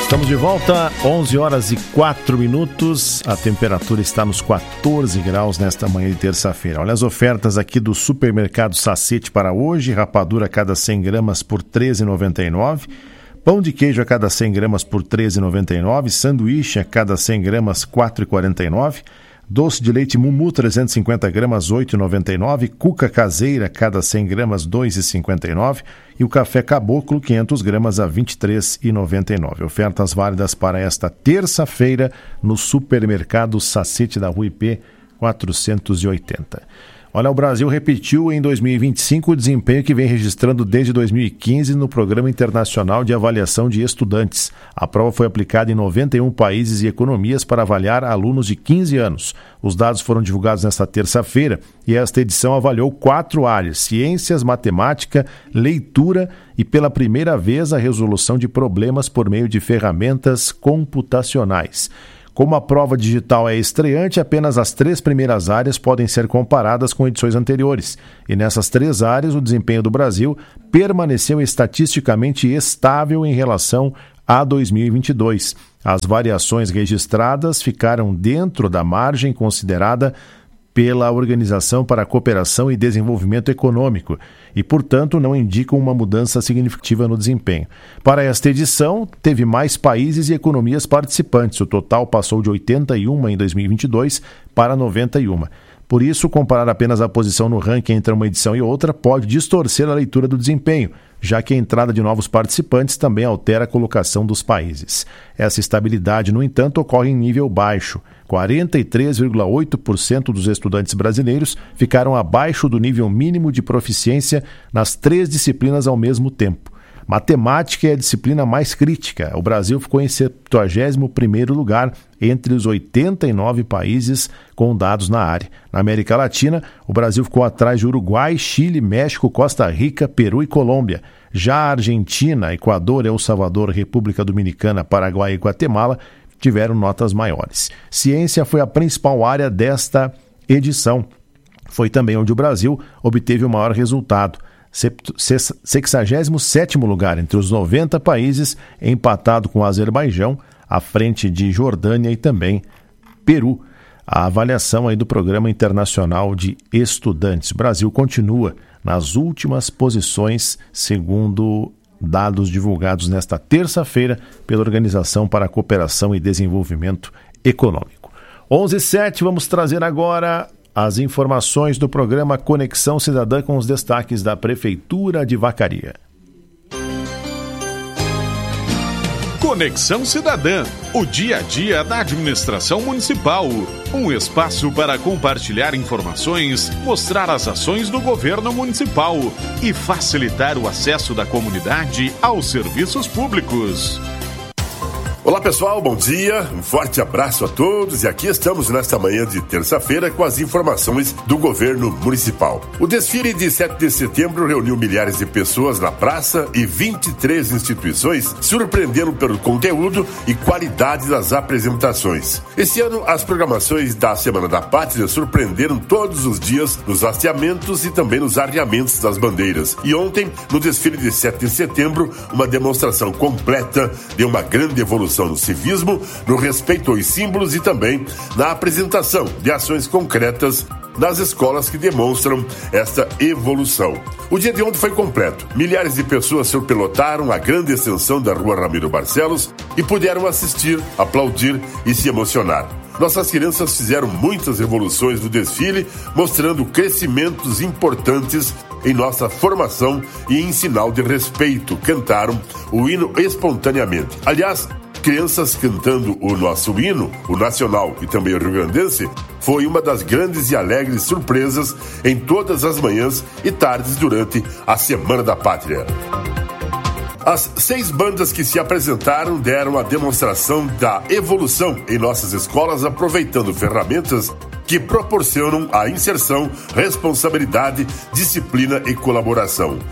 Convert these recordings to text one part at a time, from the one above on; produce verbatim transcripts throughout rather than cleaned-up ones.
Estamos de volta, onze horas e quatro minutos, a temperatura está nos quatorze graus nesta manhã de terça-feira. Olha as ofertas aqui do Supermercado Sacete para hoje: rapadura a cada cem gramas por treze reais e noventa e nove centavos, pão de queijo a cada cem gramas por treze reais e noventa e nove centavos, sanduíche a cada cem gramas quatro reais e quarenta e nove centavos, doce de leite Mumu trezentos e cinquenta gramas oito reais e noventa e nove centavos, cuca caseira cada cem gramas dois reais e cinquenta e nove centavos e o café Caboclo quinhentas gramas a vinte e três reais e noventa e nove centavos. Ofertas válidas para esta terça-feira no Supermercado Sacete da Rua I P quatrocentos e oitenta. Olha, o Brasil repetiu em dois mil e vinte e cinco o desempenho que vem registrando desde dois mil e quinze no Programa Internacional de Avaliação de Estudantes. A prova foi aplicada em noventa e um países e economias para avaliar alunos de quinze anos. Os dados foram divulgados nesta terça-feira e esta edição avaliou quatro áreas: ciências, matemática, leitura e, pela primeira vez, a resolução de problemas por meio de ferramentas computacionais. Como a prova digital é estreante, apenas as três primeiras áreas podem ser comparadas com edições anteriores. E nessas três áreas, o desempenho do Brasil permaneceu estatisticamente estável em relação a dois mil e vinte e dois. As variações registradas ficaram dentro da margem considerada pela Organização para a Cooperação e Desenvolvimento Econômico e, portanto, não indicam uma mudança significativa no desempenho. Para esta edição, teve mais países e economias participantes. O total passou de oitenta e um em dois mil e vinte e dois para noventa e um. Por isso, comparar apenas a posição no ranking entre uma edição e outra pode distorcer a leitura do desempenho, já que a entrada de novos participantes também altera a colocação dos países. Essa estabilidade, no entanto, ocorre em nível baixo. quarenta e três vírgula oito por cento dos estudantes brasileiros ficaram abaixo do nível mínimo de proficiência nas três disciplinas ao mesmo tempo. Matemática é a disciplina mais crítica. O Brasil ficou em septuagésimo primeiro lugar entre os oitenta e nove países com dados na área. Na América Latina, o Brasil ficou atrás de Uruguai, Chile, México, Costa Rica, Peru e Colômbia. Já a Argentina, Equador, El Salvador, República Dominicana, Paraguai e Guatemala tiveram notas maiores. Ciência foi a principal área desta edição. Foi também onde o Brasil obteve o maior resultado. sexagésimo sétimo lugar entre os noventa países, empatado com o Azerbaijão, à frente de Jordânia e também Peru. A avaliação aí do Programa Internacional de Estudantes. O Brasil continua nas últimas posições, segundo dados divulgados nesta terça-feira pela Organização para a Cooperação e Desenvolvimento Econômico. onze e sete, vamos trazer agora as informações do programa Conexão Cidadã com os destaques da Prefeitura de Vacaria. Conexão Cidadã, o dia a dia da administração municipal. Um espaço para compartilhar informações, mostrar as ações do governo municipal e facilitar o acesso da comunidade aos serviços públicos. Olá pessoal, bom dia, um forte abraço a todos e aqui estamos nesta manhã de terça-feira com as informações do governo municipal. O desfile de sete de setembro reuniu milhares de pessoas na praça e vinte e três instituições surpreenderam pelo conteúdo e qualidade das apresentações. Esse ano, as programações da Semana da Pátria surpreenderam todos os dias nos hasteamentos e também nos arriamentos das bandeiras. E ontem, no desfile de sete de setembro, uma demonstração completa de uma grande evolução no civismo, no respeito aos símbolos e também na apresentação de ações concretas nas escolas que demonstram esta evolução. O dia de ontem foi completo. Milhares de pessoas surpelotaram a grande extensão da Rua Ramiro Barcelos e puderam assistir, aplaudir e se emocionar. Nossas crianças fizeram muitas evoluções no desfile, mostrando crescimentos importantes em nossa formação e em sinal de respeito. Cantaram o hino espontaneamente. Aliás, crianças cantando o nosso hino, o nacional e também o rio-grandense, foi uma das grandes e alegres surpresas em todas as manhãs e tardes durante a Semana da Pátria. As seis bandas que se apresentaram deram a demonstração da evolução em nossas escolas, aproveitando ferramentas que proporcionam a inserção, responsabilidade, disciplina e colaboração.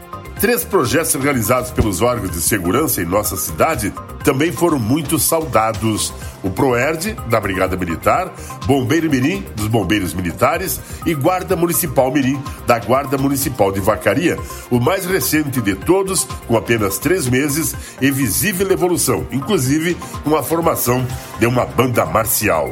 três projetos realizados pelos órgãos de segurança em nossa cidade também foram muito saudados. O PROERD, da Brigada Militar, Bombeiro Mirim, dos Bombeiros Militares e Guarda Municipal Mirim, da Guarda Municipal de Vacaria, o mais recente de todos, com apenas três meses e visível evolução, inclusive com a formação de uma banda marcial.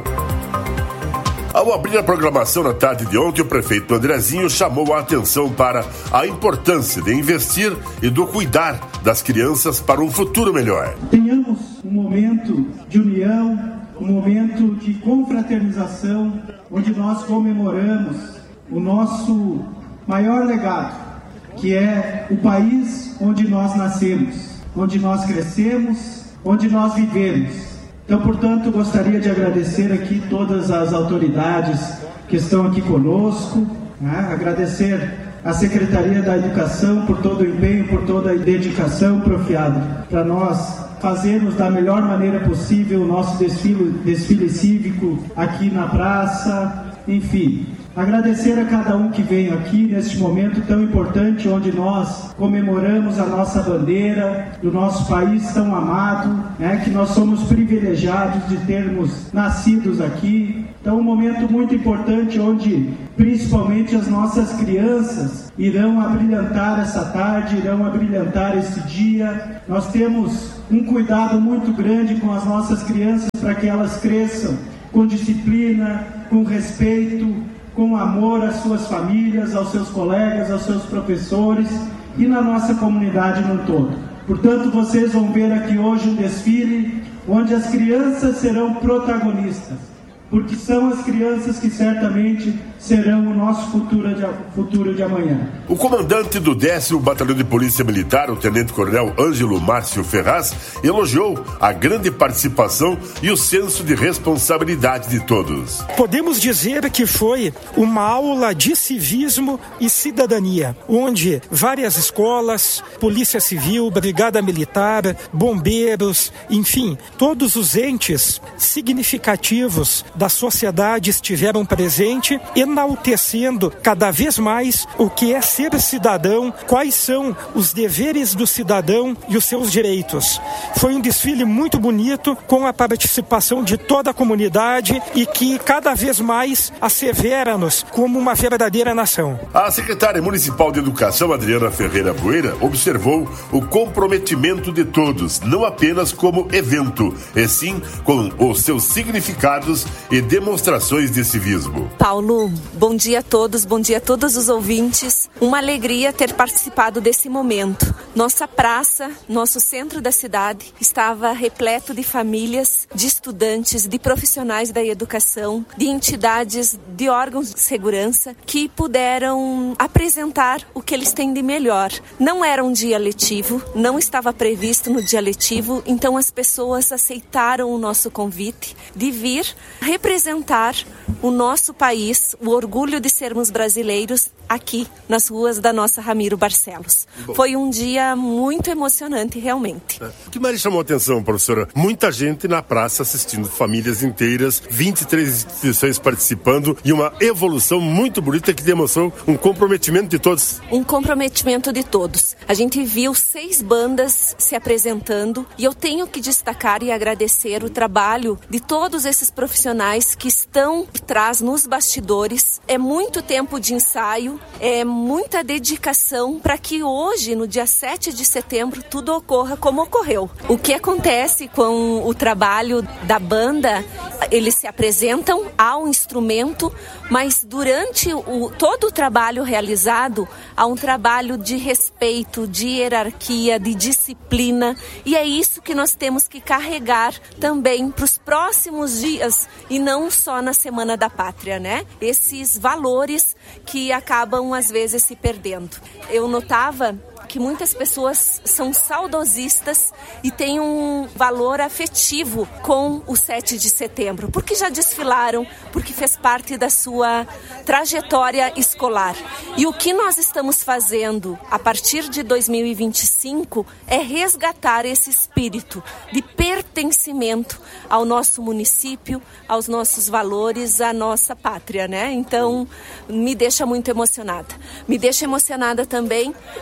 Ao abrir a programação na tarde de ontem, o prefeito Andrezinho chamou a atenção para a importância de investir e do cuidar das crianças para um futuro melhor. Tenhamos um momento de união, um momento de confraternização, onde nós comemoramos o nosso maior legado, que é o país onde nós nascemos, onde nós crescemos, onde nós vivemos. Então, portanto, gostaria de agradecer aqui todas as autoridades que estão aqui conosco, né? Agradecer à Secretaria da Educação por todo o empenho, por toda a dedicação profiada para nós fazermos da melhor maneira possível o nosso desfile, desfile cívico aqui na praça, enfim. Agradecer a cada um que veio aqui neste momento tão importante, onde nós comemoramos a nossa bandeira do nosso país tão amado, né, que nós somos privilegiados de termos nascidos aqui. Então, um momento muito importante onde principalmente as nossas crianças irão abrilhantar essa tarde, irão abrilhantar esse dia. Nós temos um cuidado muito grande com as nossas crianças para que elas cresçam com disciplina, com respeito, com amor às suas famílias, aos seus colegas, aos seus professores e na nossa comunidade no todo. Portanto, vocês vão ver aqui hoje um desfile onde as crianças serão protagonistas, porque são as crianças que certamente serão o nosso futuro de, futuro de amanhã. O comandante do décimo Batalhão de Polícia Militar, o Tenente-Coronel Ângelo Márcio Ferraz, elogiou a grande participação e o senso de responsabilidade de todos. Podemos dizer que foi uma aula de civismo e cidadania, onde várias escolas, Polícia Civil, Brigada Militar, bombeiros, enfim, todos os entes significativos da sociedade estiveram presentes, enaltecendo cada vez mais o que é ser cidadão, quais são os deveres do cidadão e os seus direitos. Foi um desfile muito bonito, com a participação de toda a comunidade e que cada vez mais assevera-nos como uma verdadeira nação. A secretária municipal de Educação, Adriana Ferreira Bueira, observou o comprometimento de todos, não apenas como evento, e sim com os seus significados e demonstrações de civismo. Paulo, bom dia a todos, bom dia a todos os ouvintes. Uma alegria ter participado desse momento. Nossa praça, nosso centro da cidade, estava repleto de famílias, de estudantes, de profissionais da educação, de entidades, de órgãos de segurança que puderam apresentar o que eles têm de melhor. Não era um dia letivo, não estava previsto no dia letivo, então as pessoas aceitaram o nosso convite de vir representar o nosso país, o orgulho de sermos brasileiros aqui nas ruas da nossa Ramiro Barcelos. Bom. Foi um dia muito emocionante, realmente. É. O que mais chamou a atenção, professora? Muita gente na praça assistindo, famílias inteiras, vinte e três instituições participando e uma evolução muito bonita que demonstrou um comprometimento de todos. Um comprometimento de todos. A gente viu seis bandas se apresentando e eu tenho que destacar e agradecer o trabalho de todos esses profissionais que estão por trás nos bastidores. É muito tempo de ensaio, é muita dedicação para que hoje, no dia sete de setembro, tudo ocorra como ocorreu. O que acontece com o trabalho da banda, eles se apresentam ao instrumento, mas durante o, todo o trabalho realizado, há um trabalho de respeito, de hierarquia, de disciplina, e é isso que nós temos que carregar também para os próximos dias e não só na Semana da Pátria, né? Esses valores que acabam às vezes se perdendo. Eu notava que muitas pessoas são saudosistas e têm um valor afetivo com o sete de setembro, porque já desfilaram, porque fez parte da sua trajetória escolar. E o que nós estamos fazendo a partir de dois mil e vinte e cinco é resgatar esse espírito de pertencimento ao nosso município, aos nossos valores, à nossa pátria, né? Então, me deixa muito emocionada. Me deixa emocionada também ter a oportunidade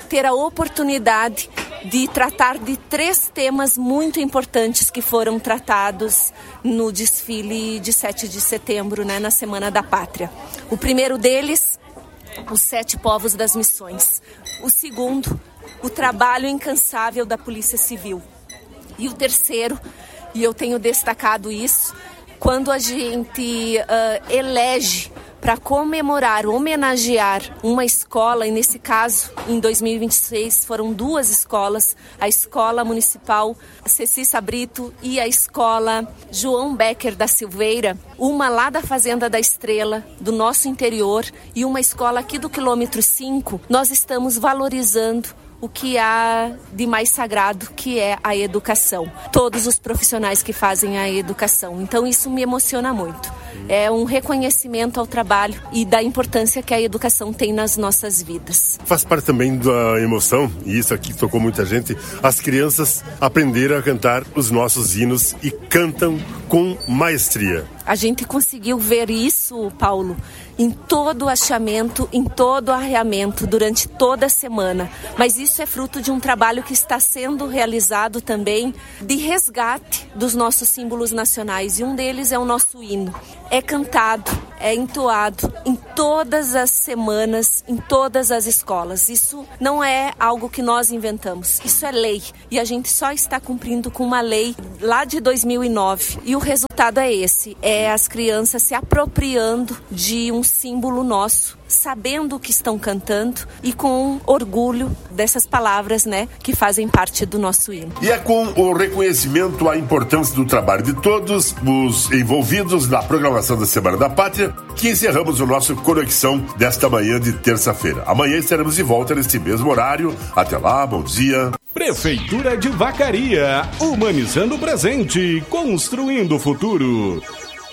oportunidade de tratar de três temas muito importantes que foram tratados no desfile de sete de setembro, né, na Semana da Pátria. O primeiro deles, os sete povos das missões. O segundo, o trabalho incansável da Polícia Civil. E o terceiro, e eu tenho destacado isso, quando a gente uh, elege para comemorar, homenagear uma escola, e nesse caso, em dois mil e vinte e seis, foram duas escolas, a Escola Municipal Ceci Brito e a Escola João Becker da Silveira, uma lá da Fazenda da Estrela, do nosso interior, e uma escola aqui do quilômetro cinco, nós estamos valorizando o que há de mais sagrado, que é a educação. Todos os profissionais que fazem a educação. Então isso me emociona muito. É um reconhecimento ao trabalho e da importância que a educação tem nas nossas vidas. Faz parte também da emoção, e isso aqui tocou muita gente, as crianças aprenderam a cantar os nossos hinos e cantam com maestria. A gente conseguiu ver isso, Paulo, em todo o achamento, em todo o arreamento, durante toda a semana. Mas isso é fruto de um trabalho que está sendo realizado também de resgate dos nossos símbolos nacionais. E um deles é o nosso hino. É cantado, é entoado em todas as semanas, em todas as escolas. Isso não é algo que nós inventamos, isso é lei. E a gente só está cumprindo com uma lei lá de dois mil e nove. E o resultado é esse, é as crianças se apropriando de um símbolo nosso, sabendo o que estão cantando e com orgulho dessas palavras, né, que fazem parte do nosso hino. E é com o reconhecimento à importância do trabalho de todos os envolvidos na programação da Semana da Pátria que encerramos o nosso Conexão desta manhã de terça-feira. Amanhã estaremos de volta neste mesmo horário. Até lá, bom dia. Prefeitura de Vacaria, humanizando o presente, construindo o futuro.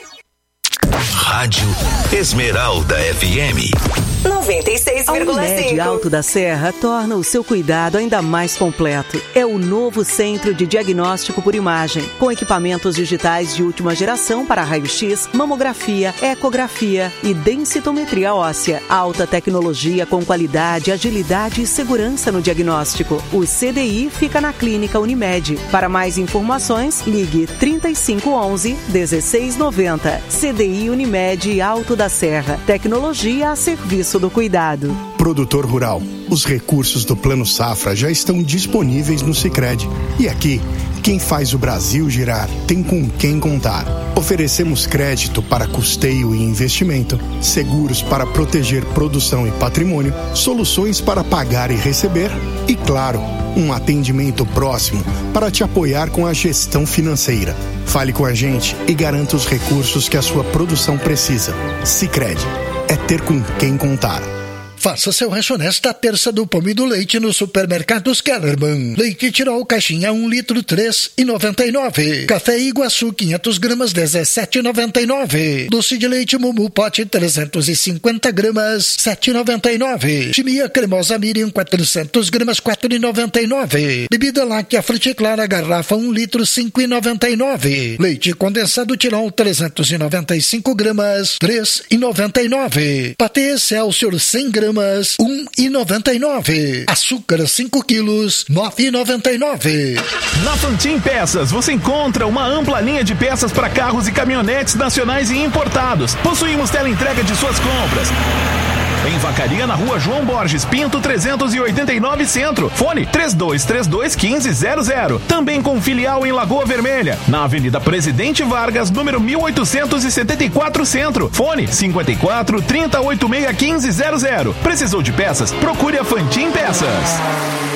Rádio Esmeralda F M noventa e seis vírgula cinco. A Unimed Alto da Serra torna o seu cuidado ainda mais completo. É o novo centro de diagnóstico por imagem, com equipamentos digitais de última geração para raio-x, mamografia, ecografia e densitometria óssea. Alta tecnologia com qualidade, agilidade e segurança no diagnóstico. O C D I fica na Clínica Unimed. Para mais informações, ligue trinta e cinco onze, dezesseis noventa. C D I Unimed Alto da Serra. Tecnologia a serviço do cuidado. Produtor rural, os recursos do Plano Safra já estão disponíveis no Sicredi. E aqui, quem faz o Brasil girar tem com quem contar. Oferecemos crédito para custeio e investimento, seguros para proteger produção e patrimônio, soluções para pagar e receber e, claro, um atendimento próximo para te apoiar com a gestão financeira. Fale com a gente e garanta os recursos que a sua produção precisa. Sicredi. É ter com quem contar. Faça seu rancho nesta terça do pão e do leite nos supermercados Kellerman. Leite Tirol caixinha um litro três e noventa e nove. Café Iguaçu quinhentas gramas dezessete e noventa e nove. Doce de leite Mumu pote trezentos e cinquenta gramas sete e noventa e nove. Chimia cremosa Miriam quatrocentas gramas quatro e noventa e nove. Bebida láctea Fruticlara garrafa um litro cinco e noventa e nove. Leite condensado Tirol trezentos e noventa e cinco gramas três e noventa e nove. Patê Excelsior cem gramas um e noventa e nove. Açúcar cinco quilos nove e noventa e nove. Na Fantin Peças você encontra uma ampla linha de peças para carros e caminhonetes nacionais e importados. Possuímos teleentrega de suas compras. Em Vacaria, na rua João Borges Pinto, trezentos e oitenta e nove Centro. Fone três dois três dois, um cinco zero zero. Também com filial em Lagoa Vermelha, na Avenida Presidente Vargas, número mil oitocentos e setenta e quatro Centro. Fone cinco quatro, trinta, oitenta e seis, quinze zero zero. Precisou de peças? Procure a Fantin Peças.